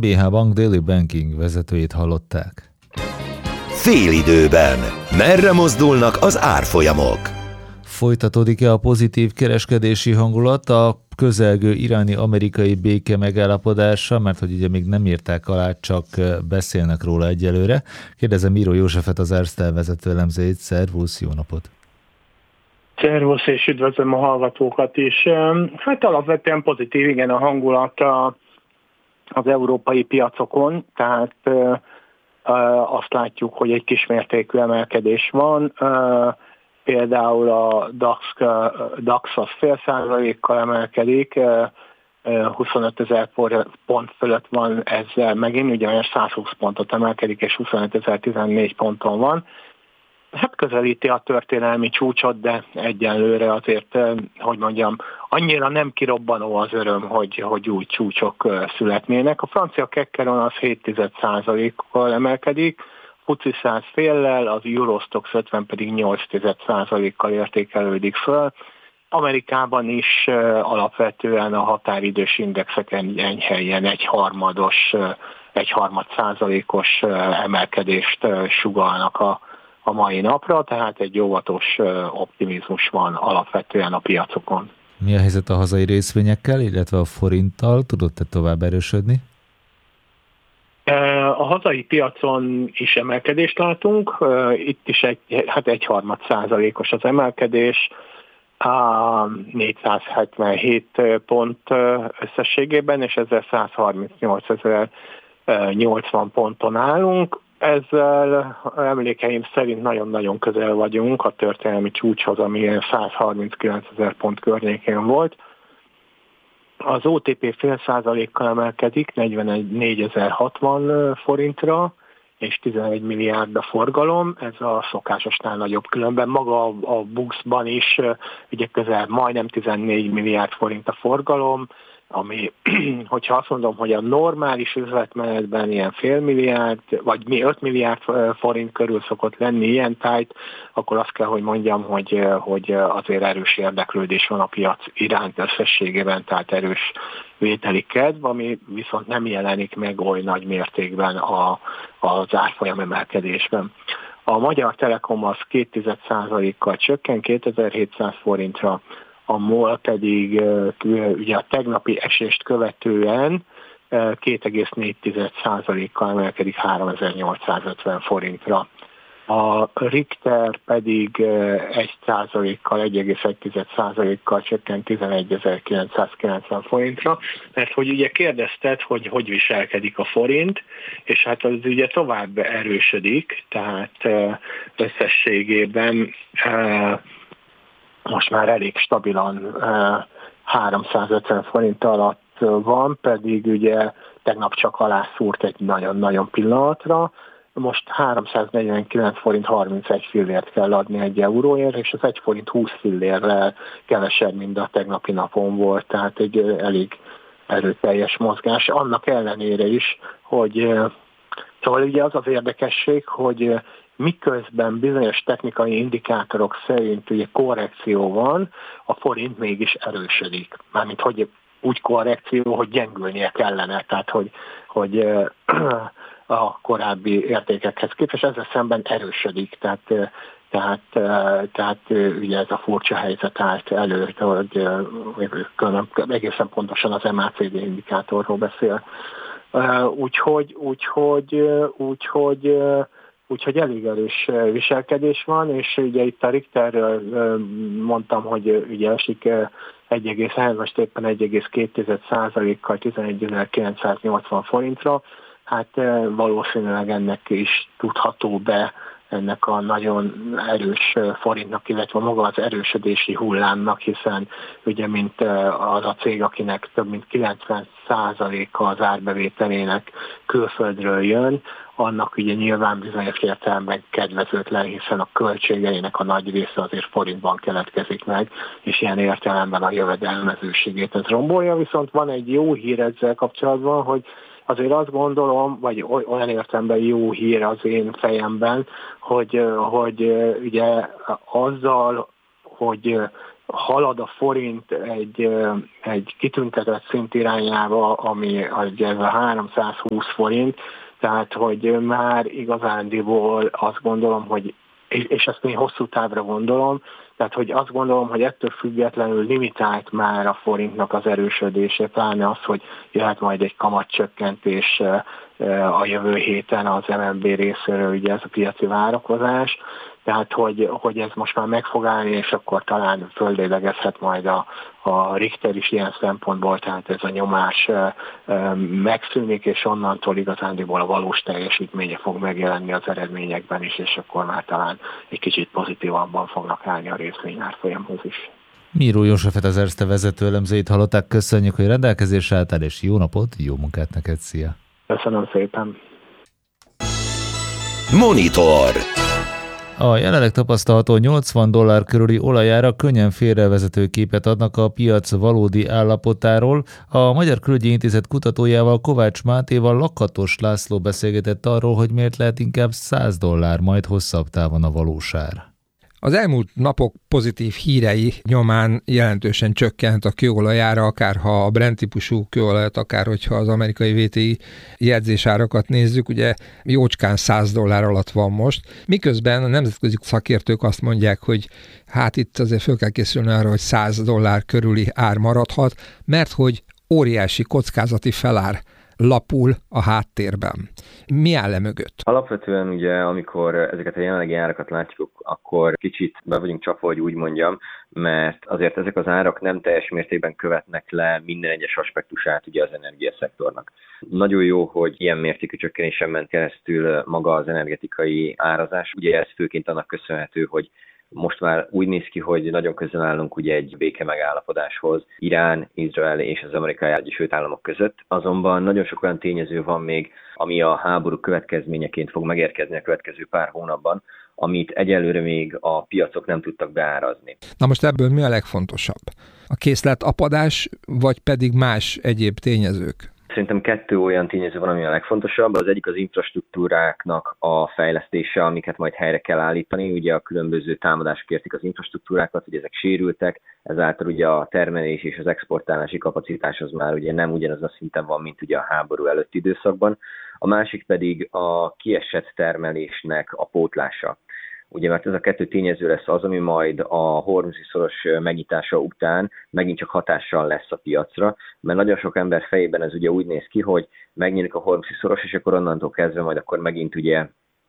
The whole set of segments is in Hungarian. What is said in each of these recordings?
MBH Bank Daily Banking vezetőjét hallották. Félidőben. Merre mozdulnak az árfolyamok? Folytatódik-e a pozitív kereskedési hangulat a közelgő iráni-amerikai béke megállapodása, mert hogy ugye még nem írták alá, csak beszélnek róla egyelőre. Kérdezem Miró Józsefet, az Erste vezető elemzőjét. Szervusz, jó napot! Szervusz, és üdvözlöm a hallgatókat is. Hát alapvetően pozitív, igen, a hangulat az európai piacokon, tehát azt látjuk, hogy egy kismértékű emelkedés van. Például a DAX az 0,5%-kal emelkedik, 25 000 pont fölött van ezzel megint, ugye 120 pontot emelkedik, és 25.014 ponton van. Hát közelíti a történelmi csúcsot, de egyenlőre azért, hogy mondjam, annyira nem kirobbanó az öröm, hogy új csúcsok születnének. A francia Kekkeron az 0,7%-kal emelkedik, FTSE 100 féllel, az Eurostoxx 50 pedig 0,8%-kal értékelődik föl. Amerikában is alapvetően a határidős indexeken enyhe ilyen 1,5%-os emelkedést sugallnak a mai napra, tehát egy óvatos optimizmus van alapvetően a piacokon. Mi a helyzet a hazai részvényekkel, illetve a forinttal? Tudott-e tovább erősödni? A hazai piacon is emelkedést látunk, itt is 1,5%-os az emelkedés, 477 pont összességében, és ezzel 138.080 ponton állunk. Ezzel emlékeim szerint nagyon-nagyon közel vagyunk a történelmi csúcshoz, ami 139.000 pont környékén volt. Az OTP 0,5%-kal emelkedik 44.060 forintra, és 11 milliárd a forgalom, ez a szokásosnál nagyobb, különben maga a BUX-ban is ugye közel majdnem 14 milliárd forint a forgalom, ami, hogyha azt mondom, hogy a normális üzletmenetben ilyen fél milliárd, vagy 5 milliárd forint körül szokott lenni ilyen tájt, akkor azt kell, hogy mondjam, hogy azért erős érdeklődés van a piac iránt összességében, tehát erős vételi kedv, ami viszont nem jelenik meg oly nagy mértékben az árfolyam emelkedésben. A Magyar Telekom az 0,2%-kal csökken 2700 forintra, a MOL pedig ugye a tegnapi esést követően 2,4%-kal emelkedik 3850 forintra. A Richter pedig 1%-kal, 1,1%-kal csökkent 11.990 forintra, mert hogy ugye kérdezted, hogy viselkedik a forint, és hát az ugye tovább erősödik, tehát összességében most már elég stabilan 350 forint alatt van, pedig ugye tegnap csak alászúrt egy nagyon-nagyon pillanatra. Most 349 forint 31 fillért kell adni egy euróért, és az 1 forint 20 fillérrel kevesebb, mint a tegnapi napon volt, tehát egy elég erőteljes mozgás. Annak ellenére is, hogy szóval ugye az az érdekesség, hogy miközben bizonyos technikai indikátorok szerint ugye korrekció van, a forint mégis erősödik. Mármint, hogy úgy korrekció, hogy gyengülnie kellene, tehát hogy a korábbi értékekhez képest ezzel szemben erősödik, tehát ugye ez a furcsa helyzet állt elő, hogy egészen pontosan az MACD indikátorról beszél. Úgyhogy elég erős viselkedés van, és ugye itt a Richterről mondtam, hogy ugye esik 1,1, most éppen 1,2%-kal 11.980 forintra, hát valószínűleg ennek is tudható be ennek a nagyon erős forintnak, illetve maga az erősödési hullámnak, hiszen ugye mint az a cég, akinek több mint 90%-a az árbevételének külföldről jön, annak ugye nyilván bizonyos értelemben kedvezőtlen, hiszen a költségeinek a nagy része azért forintban keletkezik meg, és ilyen értelemben a jövedelmezőségét ez rombolja, viszont van egy jó hír ezzel kapcsolatban, hogy azért azt gondolom, vagy olyan értelemben jó hír az én fejemben, hogy ugye azzal, hogy halad a forint egy kitüntetett szint irányába, ami ez a 320 forint, tehát hogy már igazándiból azt gondolom, hogy, és ezt én hosszú távra gondolom, tehát hogy azt gondolom, hogy ettől függetlenül limitált már a forintnak az erősödése, pláne az, hogy jöhet majd egy kamatcsökkentés a jövő héten az MNB részéről, ugye ez a piaci várakozás, tehát hogy ez most már meg fog állni, és akkor talán földélegezhet majd a Richter is ilyen szempontból, tehát ez a nyomás megszűnik, és onnantól igazándiból a valós teljesítménye fog megjelenni az eredményekben is, és akkor már talán egy kicsit pozitívabban fognak állni a részvényárfolyamhoz is. Miró Józsefet, az Erste vezető elemzőit hallották, köszönjük, hogy rendelkezésre álltál, és jó napot, jó munkát neked, szia! Köszönöm szépen! Monitor. A jelenleg tapasztalható $80 körüli olajára könnyen félrevezető képet adnak a piac valódi állapotáról. A Magyar Külügyi Intézet kutatójával, Kovács Mátéval Lakatos László beszélgetett arról, hogy miért lehet inkább $100 majd hosszabb távon a valósár. Az elmúlt napok pozitív hírei nyomán jelentősen csökkent a kőolajára, akár ha a Brent típusú kőolajat, akár hogyha az amerikai VTI jegyzésárakat nézzük, ugye jócskán $100 alatt van most, miközben a nemzetközi szakértők azt mondják, hogy hát itt azért föl kell készülni arra, hogy $100 körüli ár maradhat, mert hogy óriási kockázati felár lapul a háttérben. Mi áll mögött? Alapvetően ugye, amikor ezeket a jelenlegi árakat látjuk, akkor kicsit be vagyunk csapva, hogy úgy mondjam, mert azért ezek az árak nem teljes mértékben követnek le minden egyes aspektusát ugye az energiaszektornak. Nagyon jó, hogy ilyen mértékű csökkenésen ment keresztül maga az energetikai árazás. Ugye ez főként annak köszönhető, hogy most már úgy néz ki, hogy nagyon közel állunk ugye egy béke megállapodáshoz Irán, Izrael és az Amerikai Egyesült Államok között. Azonban nagyon sok olyan tényező van még, ami a háború következményeként fog megérkezni a következő pár hónapban, amit egyelőre még a piacok nem tudtak beárazni. Na most ebből mi a legfontosabb? A készletapadás, vagy pedig más egyéb tényezők? Szerintem kettő olyan tényező van, ami a legfontosabb. Az egyik az infrastruktúráknak a fejlesztése, amiket majd helyre kell állítani. Ugye a különböző támadások értik az infrastruktúrákat, hogy ezek sérültek, ezáltal ugye a termelés és az exportálási kapacitás az már ugye nem ugyanaz a szinten van, mint ugye a háború előtti időszakban. A másik pedig a kiesett termelésnek a pótlása. Ugye, mert ez a kettő tényező lesz az, ami majd a Hormuzi-szoros megnyitása után megint csak hatással lesz a piacra, mert nagyon sok ember fejében ez ugye úgy néz ki, hogy megnyílik a Hormuzi-szoros, és akkor onnantól kezdve majd akkor megint ugye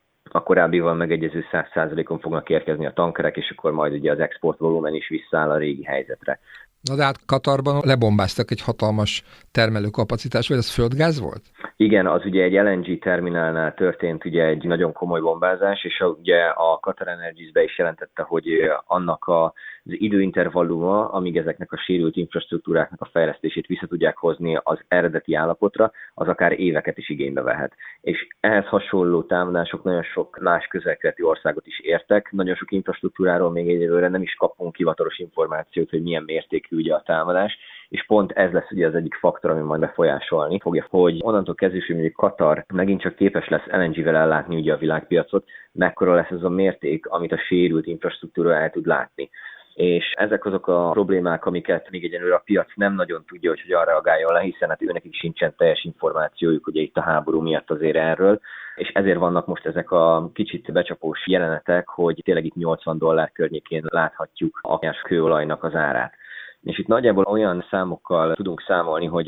a korábbival megegyező 100%-on fognak érkezni a tankerek, és akkor majd ugye az exportvolumen is visszaáll a régi helyzetre. Na de hát Katarban lebombáztak egy hatalmas termelőkapacitást, vagy ez földgáz volt? Igen, az ugye egy LNG terminálnál történt ugye egy nagyon komoly bombázás, és ugye a Qatar Energies be is jelentette, hogy annak az időintervalluma, amíg ezeknek a sérült infrastruktúráknak a fejlesztését vissza tudják hozni az eredeti állapotra, az akár éveket is igénybe vehet. És ehhez hasonló támadások nagyon sok más közel-keleti országot is értek, nagyon sok infrastruktúráról még egyelőre nem is kapunk hivatalos információt, hogy milyen mértékű ugye a támadás, és pont ez lesz ugye az egyik faktor, ami majd befolyásolni fogja, hogy onnantól kezdve, hogy mondjuk Katar megint csak képes lesz LNG-vel ellátni ugye a világpiacot, mekkora lesz ez a mérték, amit a sérült infrastruktúra el tud látni. És ezek azok a problémák, amiket még egyenlőre a piac nem nagyon tudja, hogy hogyan reagáljon le, hiszen hát őnekik sincsen teljes információjuk ugye itt a háború miatt azért erről, és ezért vannak most ezek a kicsit becsapós jelenetek, hogy tényleg itt $80 környékén láthatjuk a kőolajnak az árát. És itt nagyjából olyan számokkal tudunk számolni, hogy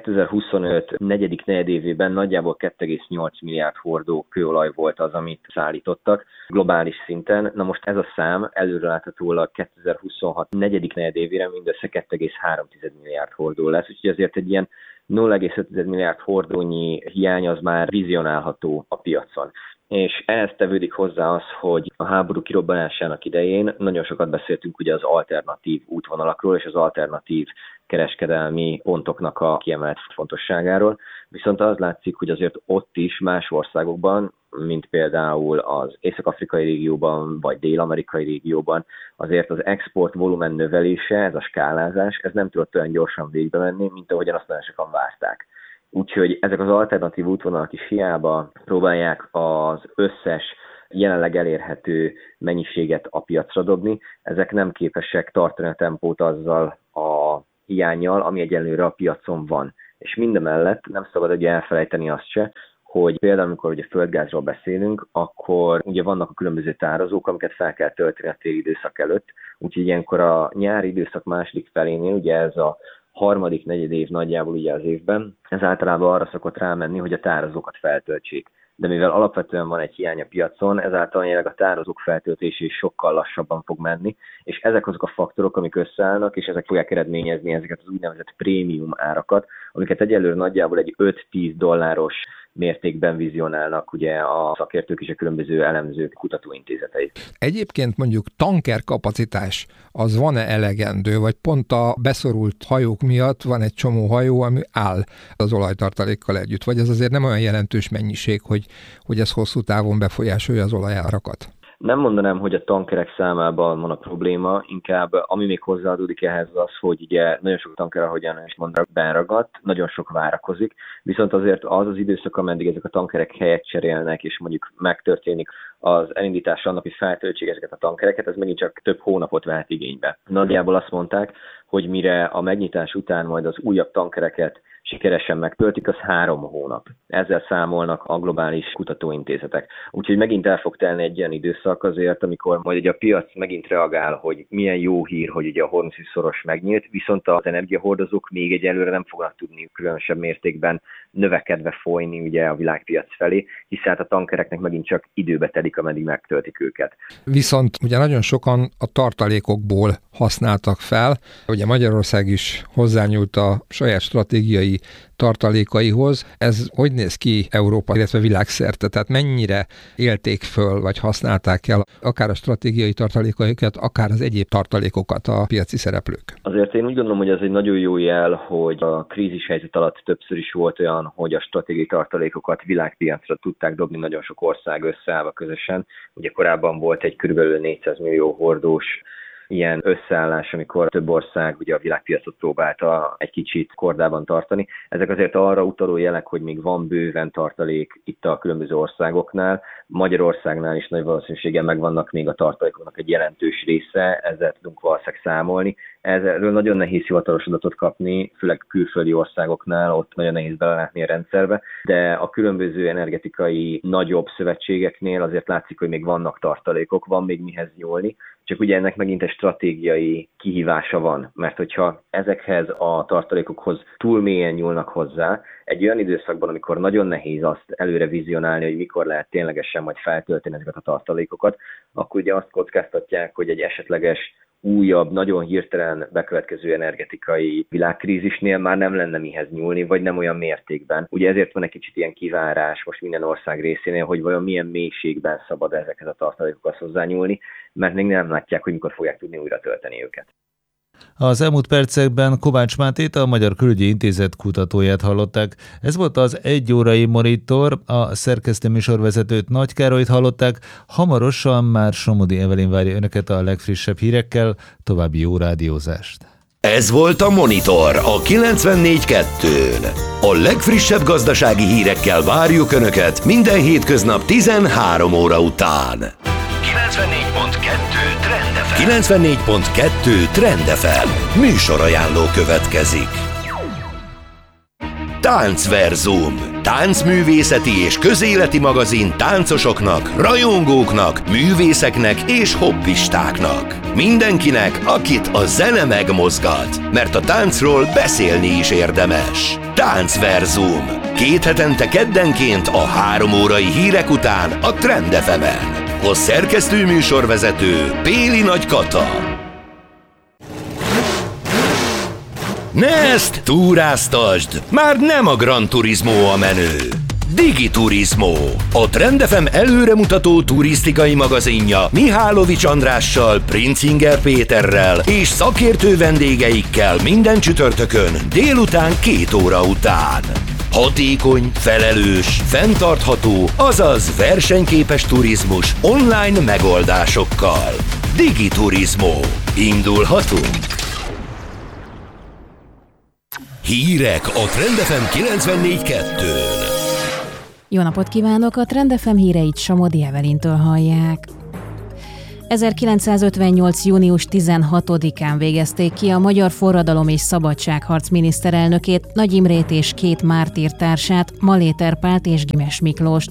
2025 negyedik negyedévében nagyjából 2,8 milliárd hordó kőolaj volt az, amit szállítottak globális szinten. Na most ez a szám előreláthatólag 2026 negyedik negyedévére mindössze 2,3 milliárd hordó lesz, úgyhogy azért egy ilyen 0,5 milliárd hordónyi hiány az már vizionálható a piacon. És ehhez tevődik hozzá az, hogy a háború kirobbanásának idején nagyon sokat beszéltünk ugye az alternatív útvonalakról és az alternatív kereskedelmi pontoknak a kiemelt fontosságáról, viszont az látszik, hogy azért ott is más országokban, mint például az észak-afrikai régióban vagy dél-amerikai régióban, azért az export volumen növelése, ez a skálázás, ez nem tudott olyan gyorsan végbe menni, mint ahogyan azt nagyon sokan várták. Úgyhogy ezek az alternatív útvonalak is hiába próbálják az összes jelenleg elérhető mennyiséget a piacra dobni. Ezek nem képesek tartani a tempót azzal a hiánnyal, ami egyelőre a piacon van. És mindemellett nem szabad ugye elfelejteni azt se, hogy például amikor ugye földgázról beszélünk, akkor ugye vannak a különböző tározók, amiket fel kell tölteni a téli időszak előtt. Úgyhogy ilyenkor a nyári időszak második felénél, ugye ez a harmadik, negyed év nagyjából ugye az évben, ez általában arra szokott rámenni, hogy a tározókat feltöltsék. De mivel alapvetően van egy hiány a piacon, ezáltal jelenleg a tározók feltöltése is sokkal lassabban fog menni, és ezek azok a faktorok, amik összeállnak, és ezek fogják eredményezni ezeket az úgynevezett prémium árakat, amiket egyelőre nagyjából egy $5-10 mértékben vizionálnak ugye a szakértők és a különböző elemzők, kutatóintézetei. Egyébként mondjuk tanker kapacitás az van-e elegendő, vagy pont a beszorult hajók miatt van egy csomó hajó, ami áll az olajtartalékkal együtt, vagy ez azért nem olyan jelentős mennyiség, hogy ez hosszú távon befolyásolja az olajárakat? Nem mondanám, hogy a tankerek számában van a probléma, inkább ami még hozzáadódik ehhez az, hogy ugye nagyon sok tanker, ahogyan is mondták, benragadt, nagyon sok várakozik, viszont azért az időszak, ameddig ezek a tankerek helyet cserélnek, és mondjuk megtörténik az elindítása, napi feltöltség ezeket a tankereket, ez megint csak több hónapot vehet igénybe. Nagyjából azt mondták, hogy mire a megnyitás után majd az újabb tankereket sikeresen megtöltik, az 3 hónap. Ezzel számolnak a globális kutatóintézetek. Úgyhogy megint el fog telni egy ilyen időszak azért, amikor majd ugye a piac megint reagál, hogy milyen jó hír, hogy ugye a Hormuzi-szoros megnyílt, viszont az energiahordozók még egyelőre nem fognak tudni különösebb mértékben növekedve folyni ugye a világpiac felé, hiszen a tankereknek megint csak időbe telik, ameddig megtöltik őket. Viszont ugye nagyon sokan a tartalékokból használtak fel. Ugye Magyarország is hozzányúlt a saját stratégiai tartalékaihoz. Ez hogy néz ki Európa, illetve világszerte? Tehát mennyire élték föl, vagy használták el akár a stratégiai tartalékaikat, akár az egyéb tartalékokat a piaci szereplők? Azért én úgy gondolom, hogy ez egy nagyon jó jel, hogy a krízis helyzet alatt többször is volt olyan, hogy a stratégiai tartalékokat világpiacra tudták dobni nagyon sok ország összeállva közösen. Ugye korábban volt egy kb. 400 millió hordós ilyen összeállás, amikor több ország ugye a világpiacot próbálta egy kicsit kordában tartani. Ezek azért arra utaló jelek, hogy még van bőven tartalék itt a különböző országoknál. Magyarországnál is nagy valószínűséggel megvannak még a tartalékoknak egy jelentős része, ezzel tudunk valószínűleg számolni. Erről nagyon nehéz hivatalos adatot kapni, főleg külföldi országoknál, ott nagyon nehéz belelátni a rendszerbe, de a különböző energetikai nagyobb szövetségeknél azért látszik, hogy még vannak tartalékok, van még mihez nyúlni, csak ugye ennek megint egy stratégiai kihívása van, mert hogyha ezekhez a tartalékokhoz túl mélyen nyúlnak hozzá, egy olyan időszakban, amikor nagyon nehéz azt előre vizionálni, hogy mikor lehet ténylegesen majd feltölteni ezeket a tartalékokat, akkor ugye azt kockáztatják, hogy egy esetleges újabb, nagyon hirtelen bekövetkező energetikai világkrízisnél már nem lenne mihez nyúlni, vagy nem olyan mértékben. Ugye ezért van egy kicsit ilyen kivárás most minden ország részénél, hogy vajon milyen mélységben szabad ezeket a tartalékokat hozzányúlni, mert még nem látják, hogy mikor fogják tudni újra tölteni őket. Az elmúlt percekben Kovács Mátét, a Magyar Külügyi Intézet kutatóját hallották. Ez volt az 1 órai Monitor, a szerkesztő műsorvezetőt Nagy Károlyt hallották. Hamarosan már Somodi Evelyn várja önöket a legfrissebb hírekkel. További jó rádiózást! Ez volt a Monitor a 94.2-n. A legfrissebb gazdasági hírekkel várjuk önöket minden hétköznap 13 óra után. 94.2 Trend FM. 94.2 Trend FM. Műsorajánló következik. Táncverzum. Táncművészeti és közéleti magazin táncosoknak, rajongóknak, művészeknek és hobbistáknak. Mindenkinek, akit a zene megmozgat, mert a táncról beszélni is érdemes. Táncverzum. 2 hetente keddenként a 3 órai hírek után a Trend FM-en. A szerkesztő műsorvezető Péli Nagy Kata. Ne ezt túráztasd! Már nem a Gran Turismo a menő. Digiturismo. A Trend FM előremutató turisztikai magazinja Mihálovics Andrással, Princinger Péterrel és szakértő vendégeikkel minden csütörtökön délután 2 óra után. Hatékony, felelős, fenntartható, azaz versenyképes turizmus online megoldásokkal. Digiturismo. Indulhatunk? Hírek a Trend FM 94.2-n. Jó napot kívánok! A Trend FM híreit Somodi Evelintől hallják. 1958. június 16-án végezték ki a Magyar Forradalom és Szabadságharc miniszterelnökét, Nagy Imrét és két mártírtársát, Maléter Pált és Gimes Miklóst.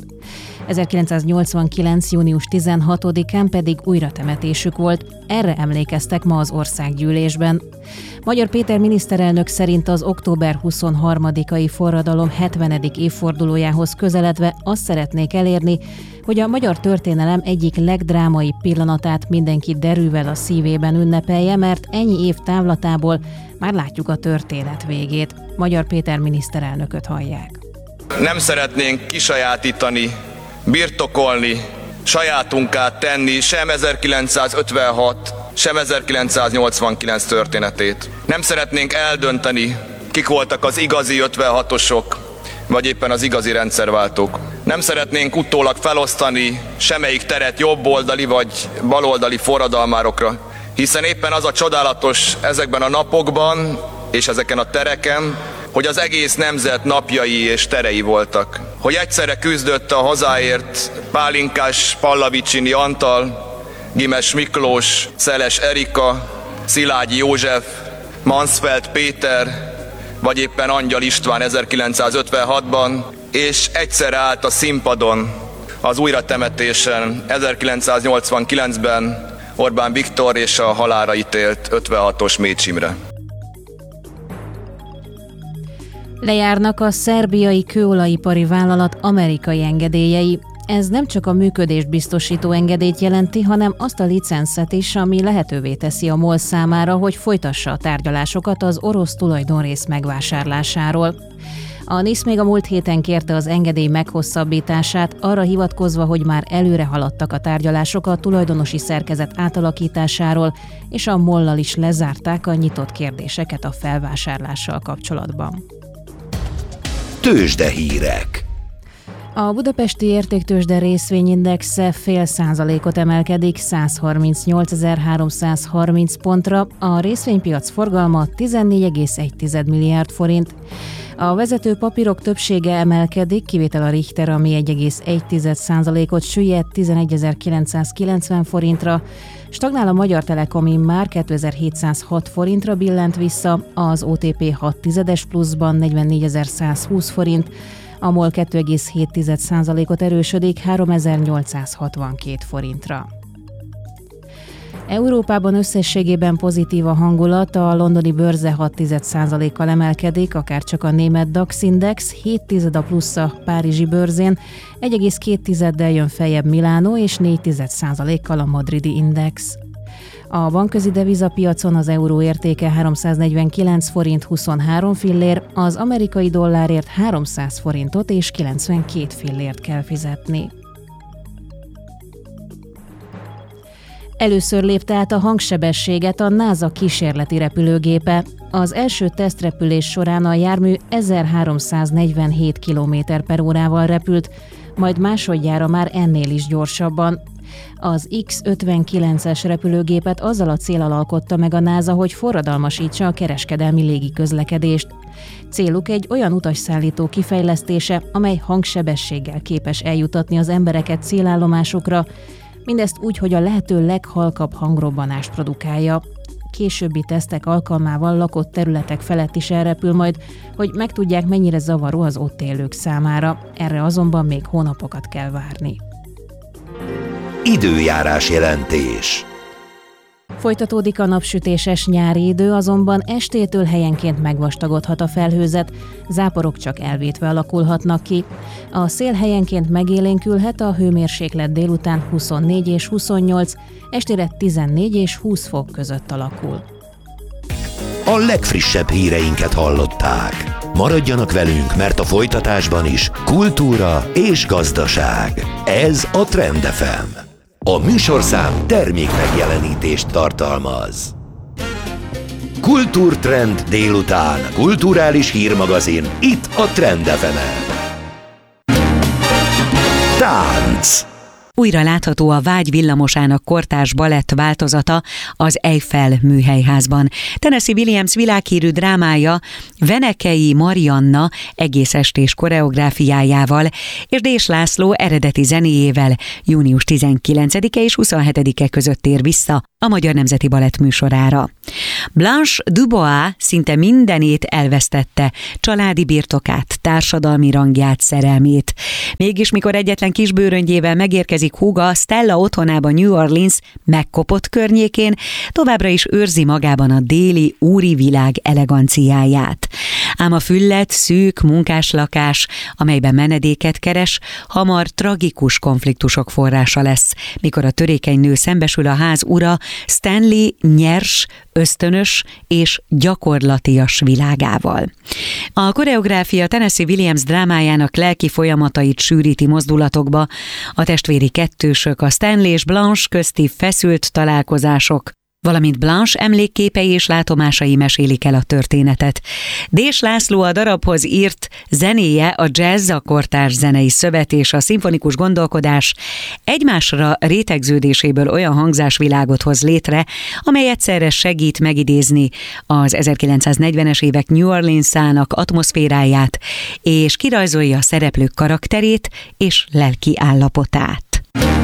1989. június 16-án pedig újratemetésük volt. Erre emlékeztek ma az országgyűlésben. Magyar Péter miniszterelnök szerint az október 23-ai forradalom 70. évfordulójához közeledve azt szeretnék elérni, hogy a magyar történelem egyik legdrámaibb pillanatát mindenki derűvel a szívében ünnepelje, mert ennyi év távlatából már látjuk a történet végét. Magyar Péter miniszterelnököt hallják. Nem szeretnénk kisajátítani, birtokolni, sajátunká tenni sem 1956, sem 1989 történetét. Nem szeretnénk eldönteni, kik voltak az igazi 56-osok, vagy éppen az igazi rendszerváltók. Nem szeretnénk utólag felosztani semmelyik teret jobboldali vagy baloldali forradalmárokra, hiszen éppen az a csodálatos ezekben a napokban és ezeken a tereken, hogy az egész nemzet napjai és terei voltak. Hogy egyszerre küzdött a hazáért Pálinkás Pallavicsini Antal, Gimes Miklós, Szeles Erika, Szilágyi József, Mansfeld Péter, vagy éppen Angyal István 1956-ban, és egyszerre állt a színpadon az újratemetésen 1989-ben Orbán Viktor és a halálra ítélt 56-os Mécs Imre. Lejárnak a szerbiai kőolajipari vállalat amerikai engedélyei. Ez nem csak a működést biztosító engedélyt jelenti, hanem azt a licenszet is, ami lehetővé teszi a MOL számára, hogy folytassa a tárgyalásokat az orosz tulajdonrész megvásárlásáról. A NISZ még a múlt héten kérte az engedély meghosszabbítását, arra hivatkozva, hogy már előre haladtak a tárgyalások a tulajdonosi szerkezet átalakításáról, és a MOL-lal is lezárták a nyitott kérdéseket a felvásárlással kapcsolatban. Tőzsdehírek. A budapesti értéktőzsde részvényindexe 0,5% emelkedik 138.330 pontra, a részvénypiac forgalma 14,1 milliárd forint. A vezető papírok többsége emelkedik, kivétel a Richter, ami 1,1%-ot süllyedt 11.990 forintra, stagnál a Magyar Telekom immár 2706 forintra billent vissza, az OTP 0,6 pluszban 44.120 forint, a MOL 2,7%-ot erősödik 3.862 forintra. Európában összességében pozitív a hangulat, a londoni bőrze 0,6%-kal emelkedik, akárcsak a német DAX index, 0,7 a plusz a párizsi bőrzén, 1,2-del jön feljebb Milánó és 0,4%-kal a madridi index. A bankközi devizapiacon az euró értéke 349 forint 23 fillér, az amerikai dollárért 300 forintot és 92 fillért kell fizetni. Először lépte át a hangsebességet a NASA kísérleti repülőgépe. Az első tesztrepülés során a jármű 1347 km/órával repült, majd másodjára már ennél is gyorsabban. Az X-59-es repülőgépet azzal a céllal alkotta meg a NASA, hogy forradalmasítsa a kereskedelmi légiközlekedést. Céluk egy olyan utasszállító kifejlesztése, amely hangsebességgel képes eljutatni az embereket célállomásokra, mindezt úgy, hogy a lehető leghalkabb hangrobbanást produkálja. Későbbi tesztek alkalmával lakott területek felett is elrepül majd, hogy megtudják, mennyire zavaró az ott élők számára. Erre azonban még hónapokat kell várni. Időjárás jelentés. Folytatódik a napsütéses nyári idő, azonban estétől helyenként megvastagodhat a felhőzet, záporok csak elvétve alakulhatnak ki. A szél helyenként megélénkülhet, a hőmérséklet délután 24 és 28, estére 14 és 20 fok között alakul. A legfrissebb híreinket hallották. Maradjanak velünk, mert a folytatásban is kultúra és gazdaság. Ez a Trend FM. A műsorszám termék megjelenítést tartalmaz. Kultúrtrend délután, kulturális hírmagazin itt a Trend FM-en. Tánc. újra látható a Vágy villamosának kortárs balett változata az Eiffel műhelyházban. Tennessee Williams világhírű drámája Venekei Marianna egész estés koreográfiájával és Dés László eredeti zenéjével június 19-e és 27-e között tér vissza a Magyar Nemzeti Balett műsorára. Blanche Dubois szinte mindenét elvesztette, családi birtokát, társadalmi rangját, szerelmét. Mégis, mikor egyetlen kisbőröngyével megérkezik húga Stella otthonába New Orleans megkopott környékén, továbbra is őrzi magában a déli úri világ eleganciáját. Ám a fülledt, szűk munkáslakás, amelyben menedéket keres, hamar tragikus konfliktusok forrása lesz, mikor a törékeny nő szembesül a ház ura Stanley nyers, ösztönös és gyakorlatias világával. A koreográfia Tennessee Williams drámájának lelki folyamatait sűríti mozdulatokba, a testvéri kettősök, a Stanley és Blanche közti feszült találkozások, valamint Blanche emlékképei és látomásai mesélik el a történetet. Dés László a darabhoz írt zenéje, a jazz, a kortárs zenei szövet és a szimfonikus gondolkodás egymásra rétegződéséből olyan hangzásvilágot hoz létre, amely egyszerre segít megidézni az 1940-es évek New Orleans-ának atmoszféráját, és kirajzolja a szereplők karakterét és lelki állapotát.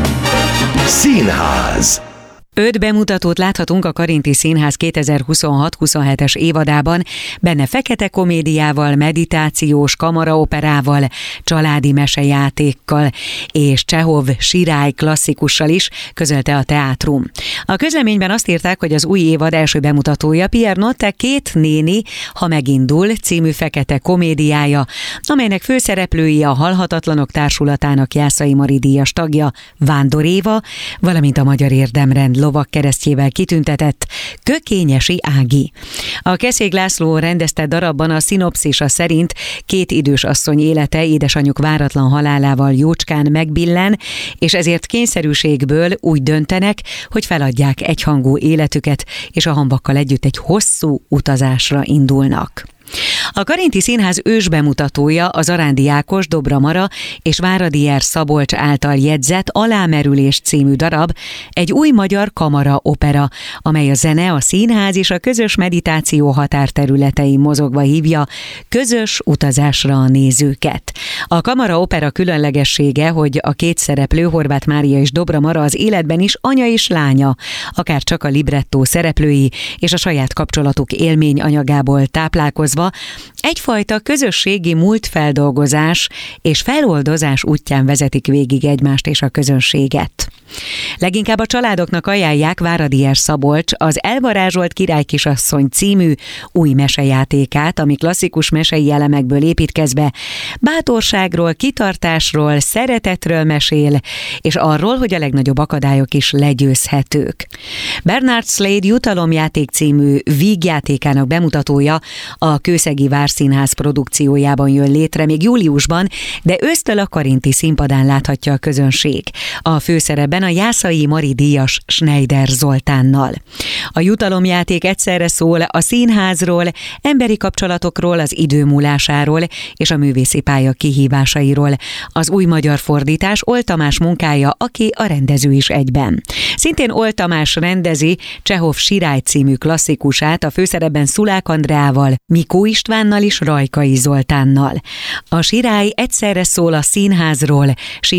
Színház. 5 bemutatót láthatunk a Karinti Színház 2026-27-es évadában, benne fekete komédiával, meditációs kamaraoperával, családi mesejátékkal és Csehov Sirály klasszikussal is, közölte a teátrum. A közleményben azt írták, hogy az új évad első bemutatója Pierre Notte Két néni, ha megindul című fekete komédiája, amelynek főszereplői a Halhatatlanok Társulatának Jászai Mari díjas tagja Vándor Éva, valamint a Magyar Érdemrend lovak keresztjével kitüntetett Kökényesi Ági. A Keszég László rendezte darabban a szinopszisa szerint 2 idős asszony élete édesanyjuk váratlan halálával jócskán megbillen, és ezért kényszerűségből úgy döntenek, hogy feladják egyhangú életüket, és a hamvakkal együtt egy hosszú utazásra indulnak. A Karinti Színház ősbemutatója az Arándi Ákos, Dobra Mara és Váradi R. Szabolcs által jegyzett Alámerülés című darab, egy új magyar kamara opera, amely a zene, a színház és a közös meditáció határterületein mozogva hívja közös utazásra a nézőket. A kamara opera különlegessége, hogy a 2 szereplő, Horváth Mária és Dobra Mara az életben is anya és lánya, akár csak a librettó szereplői és a saját kapcsolatuk élmény anyagából táplálkozva egyfajta közösségi múltfeldolgozás és feloldozás útján vezetik végig egymást és a közönséget. Leginkább a családoknak ajánlják Váradi R. Szabolcs az Elvarázsolt királykisasszony című új mesejátékát, ami klasszikus mesei elemekből építkezve bátorságról, kitartásról, szeretetről mesél, és arról, hogy a legnagyobb akadályok is legyőzhetők. Bernard Slade Jutalomjáték című vígjátékának bemutatója a Kőszegi Várszínház produkciójában jön létre még júliusban, de ősztől a Karinti színpadán láthatja a közönség. A főszerepben a Jászai Mari díjas Schneider Zoltánnal. A jutalomjáték egyszerre szól a színházról, emberi kapcsolatokról, az idő múlásáról és a művészi pálya kihívásairól. Az új magyar fordítás Oll Tamás munkája, aki a rendező is egyben. Szintén Oll Tamás rendezi Csehov Sirály című klasszikusát a főszerepben Szulák Andreával, Mikó Istvánnal és Rajkai Zoltánnal. A Sirály egyszerre szól a színházról,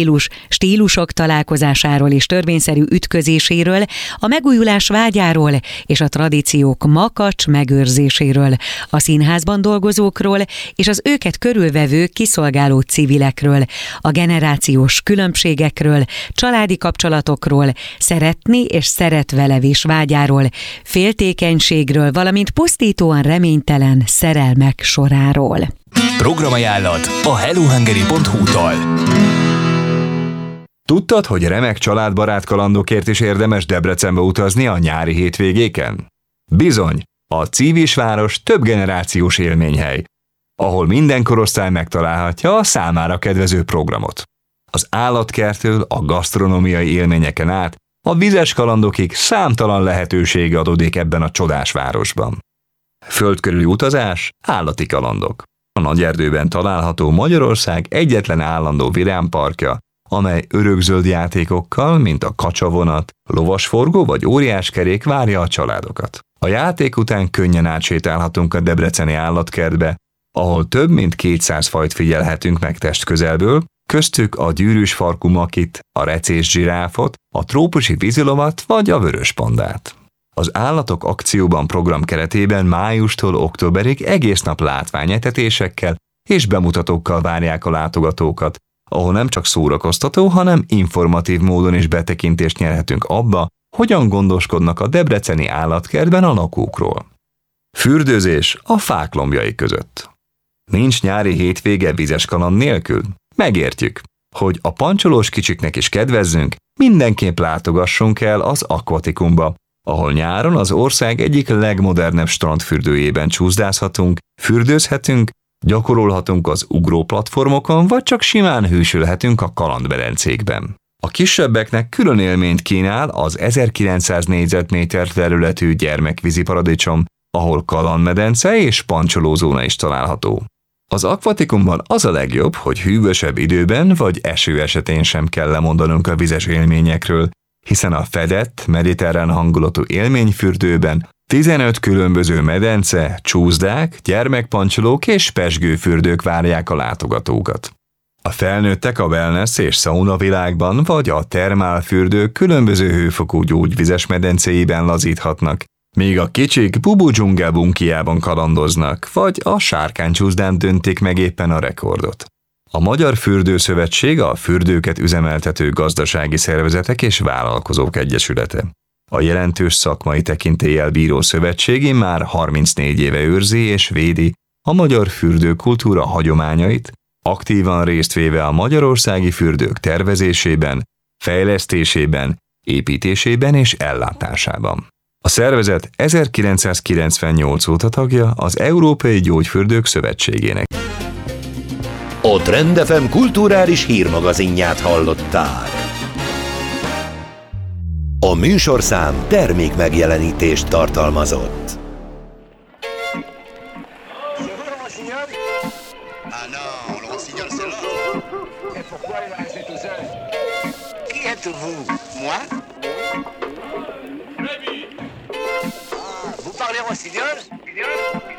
stílusok találkozásáról és törvényszerű ütközéséről, a megújulás vágyáról és a tradíciók makacs megőrzéséről, a színházban dolgozókról és az őket körülvevő kiszolgáló civilekről, a generációs különbségekről, családi kapcsolatokról, szeretni és szeretvelevés vágyáról, féltékenységről, valamint pusztítóan reménytelen szerelmek soráról. Programajánlat a hellohungary.hu-tól. Tudtad, hogy remek családbarát kalandokért is érdemes Debrecenbe utazni a nyári hétvégéken? Bizony, a Cívisváros több generációs élményhely, ahol minden korosztály megtalálhatja a számára kedvező programot. Az állatkertől a gasztronómiai élményeken át a vizes kalandokig számtalan lehetőség adódik ebben a csodás városban. Földkörüli utazás, állati kalandok. A Nagyerdőben található Magyarország egyetlen állandó virámparkja, amely örökzöld játékokkal, mint a kacsavonat, lovasforgó vagy óriáskerék várja a családokat. A játék után könnyen átsétálhatunk a debreceni állatkertbe, ahol több mint 200 fajt figyelhetünk meg testközelből, köztük a gyűrűs farkú makit, a recés zsiráfot, a trópusi vízilovat vagy a vörös pandát. Az Állatok Akcióban program keretében májustól októberig egész nap látványetetésekkel és bemutatókkal várják a látogatókat, ahol nem csak szórakoztató, hanem informatív módon is betekintést nyerhetünk abba, hogyan gondoskodnak a debreceni állatkertben a lakókról. Fürdőzés a fák lombjai között. Nincs nyári hétvége vizes kaland nélkül? Megértjük, hogy a pancsolós kicsiknek is kedvezzünk, mindenképp látogassunk el az Aquaticumba, ahol nyáron az ország egyik legmodernebb strandfürdőjében csúszdázhatunk, fürdőzhetünk, gyakorolhatunk az ugróplatformokon, vagy csak simán hűsölhetünk a kalandmedencékben. A kisebbeknek külön élményt kínál az 1900 négyzetméter területű gyermekvízi paradicsom, ahol kalandmedence és pancsolózóna is található. Az Aquaticumban az a legjobb, hogy hűvösebb időben vagy eső esetén sem kell lemondanunk a vizes élményekről, hiszen a fedett, mediterrán hangulatú élményfürdőben 15 különböző medence, csúszdák, gyermekpancsolók és pezsgőfürdők várják a látogatókat. A felnőttek a wellness és sauna világban vagy a termálfürdők különböző hőfokú gyógyvizes medencéiben lazíthatnak, míg a kicsik Bubu dzsungel bunkiában kalandoznak, vagy a sárkánycsúszdán döntik meg éppen a rekordot. A Magyar Fürdőszövetség a fürdőket üzemeltető gazdasági szervezetek és vállalkozók egyesülete. A jelentős szakmai tekintéllyel bíró szövetség már 34 éve őrzi és védi a magyar fürdőkultúra hagyományait, aktívan részt véve a magyarországi fürdők tervezésében, fejlesztésében, építésében és ellátásában. A szervezet 1998 óta tagja az Európai Gyógyfürdők Szövetségének. A Trend FM kulturális hírmagazinját hallották. A műsorszám termékmegjelenítést tartalmazott. Vous parlez rossignol?